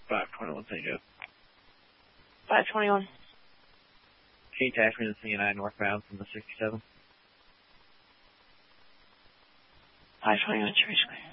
521 St. Joe. 521. Can you attach me to the CNI northbound from the 67? 521 Cherry Square.